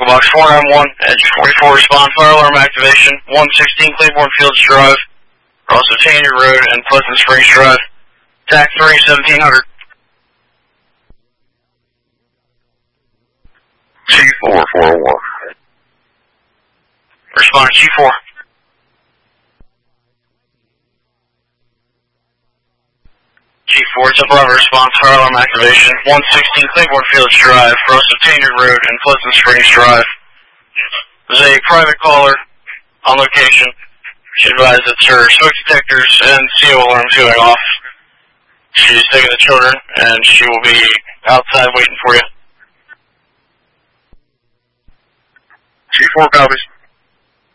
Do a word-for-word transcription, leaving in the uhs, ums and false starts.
Echo Box four nine one, Edge forty-four, respond, fire alarm activation, one sixteen Claiborne Fields Drive, also Tanner Road and Pleasant Springs Drive, T A C three, seventeen hundred. G four four one. Respond to G four. G four, it's a Bravo response, fire alarm activation, one sixteen Claiborne Fields Drive, Rosa Tanner Road and Pleasant Springs Drive. There's a private caller on location. She advised that her smoke detectors and C O alarms going off. She's taking the children and she will be outside waiting for you. G four copies.